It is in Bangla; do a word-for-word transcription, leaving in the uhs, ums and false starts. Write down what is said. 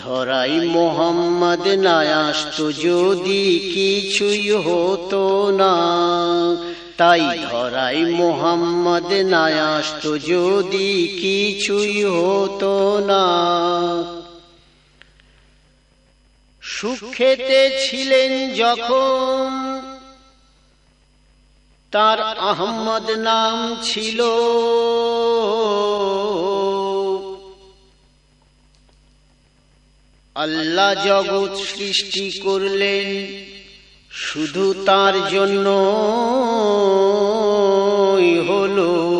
ধরাই মোহাম্মদ না আসতো যদি কিছুই হতো না, তাই ধরাই মোহাম্মদ না আসতো যদি কিছুই হতো না। সুখেতে ছিলেন যখন তার আহমদ নাম ছিল, আল্লাহ জগৎ সৃষ্টি করলেন শুধু তার জন্য হলো।